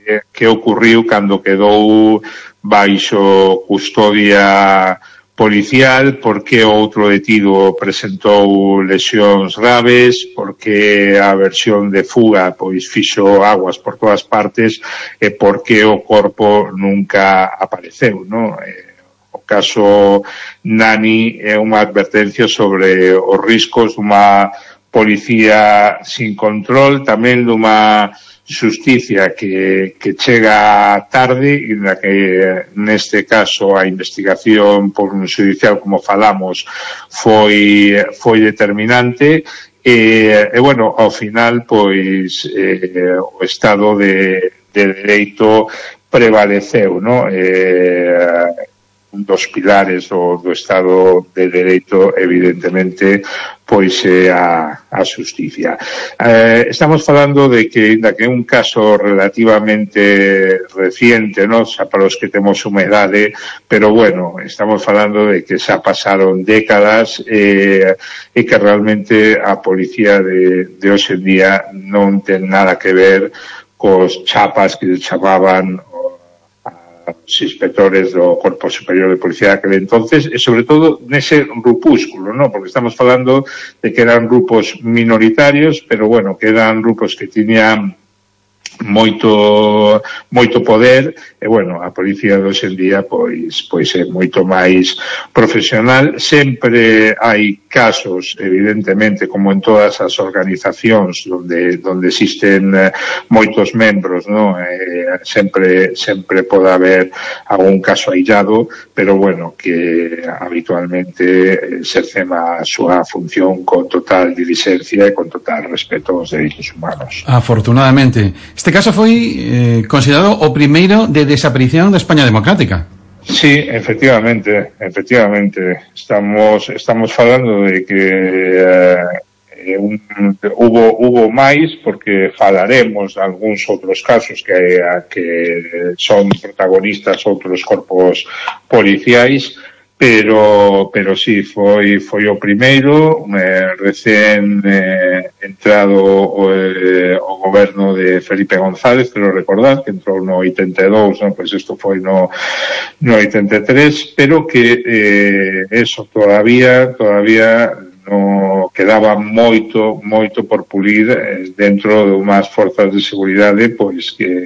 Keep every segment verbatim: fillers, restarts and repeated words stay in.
que ocurriu cando quedou baixo custodia policial, porque outro detido presentou lesións graves, porque a versión de fuga pois fixo aguas por todas partes e porque o corpo nunca apareceu, non? O caso Nani é unha advertencia sobre os riscos dunha policía sin control, tamén dunha xusticia que, que chega tarde e na que neste caso a investigación por un judicial, como falamos, foi foi determinante e, e bueno, ao final pois eh, o estado de, de dereito prevaleceu, non? Eh, un dos pilares do, do Estado de Dereito, evidentemente, pois é a, a xusticia. Eh, estamos falando de que, ainda que é un caso relativamente reciente, non? Xa para os que temos humedade, pero bueno, estamos falando de que xa pasaron décadas eh, e que realmente a policía de, de hoxe en día non ten nada que ver cos chapas que chamaban os inspectores do Corpo Superior de Policía daquele entonces, e sobre todo nese grupúsculo, ¿no? Porque estamos falando de que eran grupos minoritarios, pero bueno, que eran grupos que tiñan moito moito poder e bueno, a policía de hoxe en día pois pois é moito máis profesional. Sempre hai casos, evidentemente, como en todas as organizacións onde onde existen eh, moitos membros, ¿no? Eh, sempre sempre pode haber algún caso aillado, pero bueno, que habitualmente exercen a súa función con total diligencia e con total respeto aos dereitos humanos. Afortunadamente. Este caso foi eh, considerado o primeiro de desaparición da España democrática. Sí, efectivamente, efectivamente. Estamos estamos falando de que eh, un, hubo hubo máis, porque falaremos de algúns outros casos que que son protagonistas outros corpos policiais. Pero, pero sí, foi, foi o primeiro, eh, recén eh, entrado o, eh, o goberno de Felipe González, quero recordar, que entrou no oitenta e dous, non? Pois isto foi no, no oitenta e tres, pero que eh, eso todavía, todavía no quedaba moito, moito por pulir eh, dentro de unhas forzas de seguridade, pois que,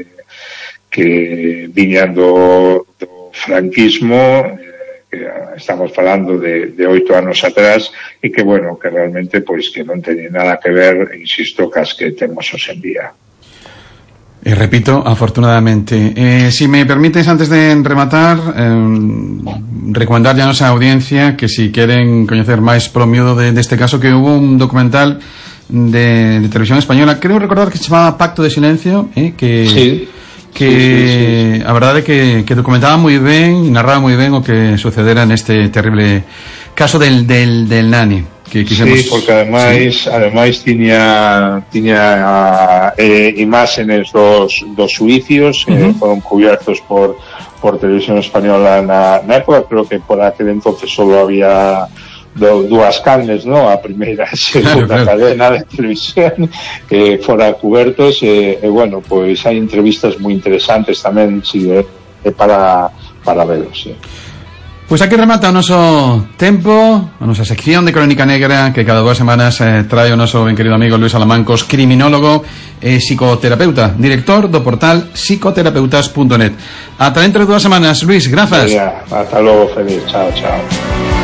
que viñan do, do franquismo, eh, estamos falando de, de oito anos atrás e que, bueno, que realmente pois que non teñe nada que ver, insisto, cas que temos hoxe en día. E repito, afortunadamente. Eh, si me permites, antes de rematar, eh, recomendarlle a nosa audiencia que si queren coñecer máis pro miúdo de, deste caso, que hubo un documental de, de televisión española, creo recordar que se chamaba Pacto de Silencio, eh, que... Sí. que sí, sí, sí. A verdade é que, que documentaba moi ben e narraba moi ben o que sucedera neste terrible caso del, del, del Nani que quixemos... Sí, porque ademais sí. ademais tiña tiña eh, imágenes dos, dos suicios, uh-huh. eh, foron cubiertos por, por televisión española na, na época. Creo que por aquel entonces solo había Do, dúas canles, no? A primeira e segunda claro, claro. cadena de televisión que fora cubertos e, e bueno, pois hai entrevistas moi interesantes tamén, si, é, é para para velos, sí. Pois aquí remata o noso tempo, a nosa sección de Crónica Negra, que cada dúas semanas eh, trae o noso ben querido amigo Luis Alamancos, criminólogo e psicoterapeuta, director do portal psicoterapeutas punto net. Ata dentro de dúas semanas, Luis, grazas. Ata logo, feliz, chao, chao.